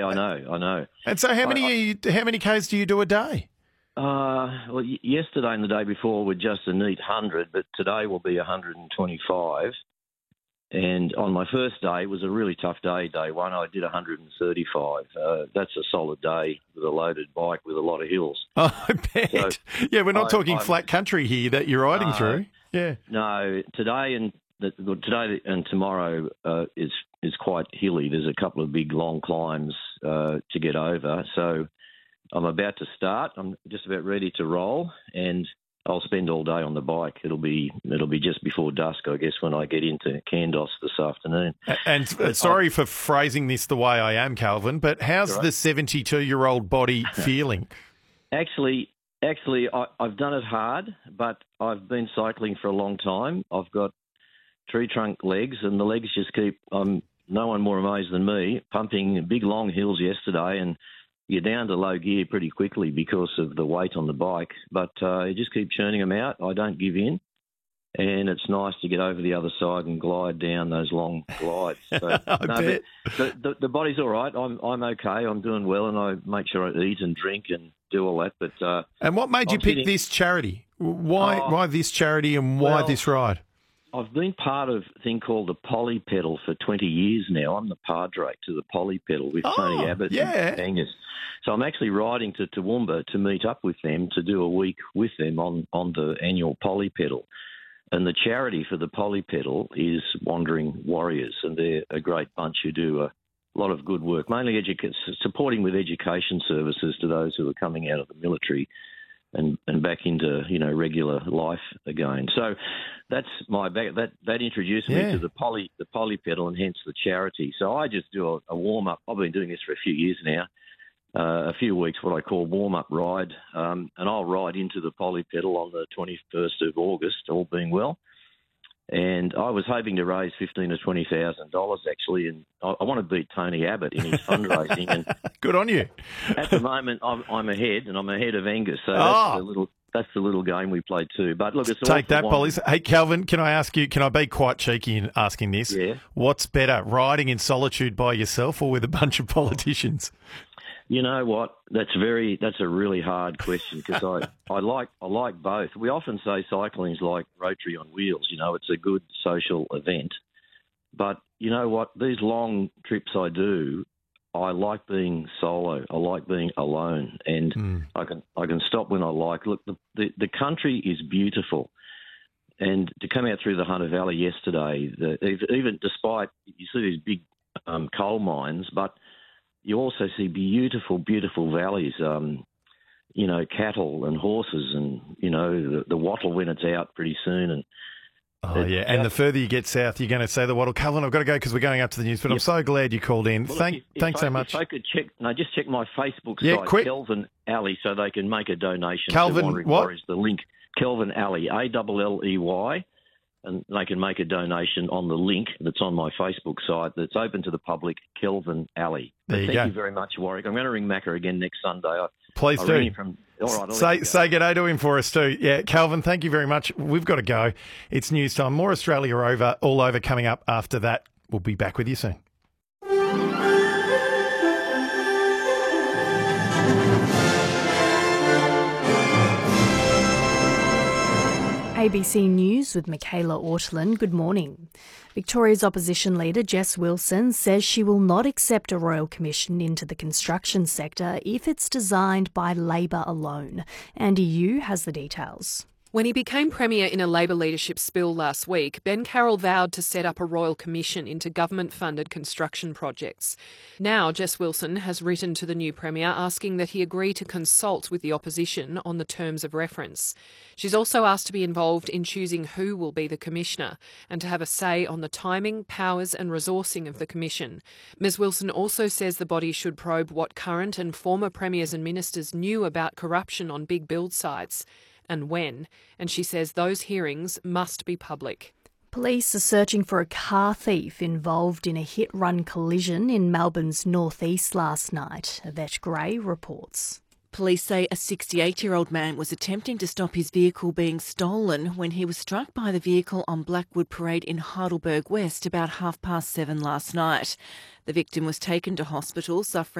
I know. And so how many Ks do you do a day? Well, yesterday and the day before were just a neat 100, but today will be 125. And on my first day, it was a really tough day, day one. I did 135. That's a solid day with a loaded bike with a lot of hills. Oh, I bet. So we're not talking flat country here that you're riding through. Yeah. No, today and tomorrow is quite hilly. There's a couple of big long climbs to get over. So I'm about to start. I'm just about ready to roll, and I'll spend all day on the bike. It'll be just before dusk, I guess, when I get into Kandos this afternoon. And sorry for phrasing this the way I am, Calvin, but how's the 72-year-old body feeling? Actually, I've done it hard, but I've been cycling for a long time. I've got tree trunk legs, and the legs just keep. No one more amazed than me, pumping big long hills yesterday, and you're down to low gear pretty quickly because of the weight on the bike. But you just keep churning them out. I don't give in. And it's nice to get over the other side and glide down those long glides. So, bet. The body's all right. I'm okay. I'm doing well, and I make sure I eat and drink and do all that. But and what made you pick this charity? Why this charity and why this ride? I've been part of a thing called the Poly Pedal for 20 years now. I'm the padre to the Poly Pedal with Tony Abbott and Angus. So I'm actually riding to Toowoomba to meet up with them to do a week with them on the annual Poly Pedal. And the charity for the Poly Pedal is Wandering Warriors, and they're a great bunch who do a lot of good work, mainly supporting with education services to those who are coming out of the military and back into regular life again. So that's my back. That introduced me to the Poly Pedal and hence the charity. So I just do a warm up. I've been doing this for a few years now. A few weeks, what I call warm-up ride, and I'll ride into the Poly Pedal on the 21st of August, all being well. And I was hoping to raise $15,000 to $20,000 actually, and I want to beat Tony Abbott in his fundraising. And good on you. At the moment, I'm ahead, and I'm ahead of Angus. So that's the little game we play too. But look, it's take that, Pollies. Hey, Calvin, can I ask you? Can I be quite cheeky in asking this? Yeah. What's better, riding in solitude by yourself or with a bunch of politicians? You know what? That's a really hard question because I like both. We often say cycling's like Rotary on wheels. It's a good social event. But you know what? These long trips I do, I like being solo. I like being alone, and I can stop when I like. Look, the country is beautiful, and to come out through the Hunter Valley yesterday, even despite you see these big coal mines, but you also see beautiful, beautiful valleys, cattle and horses and, the wattle when it's out pretty soon. And and the further you get south, you're going to say the wattle. Calvin, I've got to go because we're going up to the news, but I'm so glad you called in. Well, thanks so much. If I could just check my Facebook site, quick. Kelvin Alley, so they can make a donation Calvin, to Wandering Warriors. The link, Kelvin Alley, Alley. And they can make a donation on the link that's on my Facebook site that's open to the public, Kelvin Alley. Thank you very much, Warwick. I'm going to ring Macca again next Sunday. Please do. All right, say good day to him for us too. Yeah, Calvin, thank you very much. We've got to go. It's news time. More Australia all over coming up after that. We'll be back with you soon. ABC News with Michaela Ortolin. Good morning. Victoria's opposition leader Jess Wilson says she will not accept a royal commission into the construction sector if it's designed by Labor alone. Andy Yu has the details. When he became Premier in a Labor leadership spill last week, Ben Carroll vowed to set up a royal commission into government-funded construction projects. Now, Jess Wilson has written to the new Premier asking that he agree to consult with the opposition on the terms of reference. She's also asked to be involved in choosing who will be the Commissioner and to have a say on the timing, powers and resourcing of the Commission. Ms Wilson also says the body should probe what current and former Premiers and Ministers knew about corruption on big build sites and when, and she says those hearings must be public. Police are searching for a car thief involved in a hit-run collision in Melbourne's northeast last night. Yvette Gray reports. Police say a 68-year-old man was attempting to stop his vehicle being stolen when he was struck by the vehicle on Blackwood Parade in Heidelberg West about 7:30 last night. The victim was taken to hospital suffering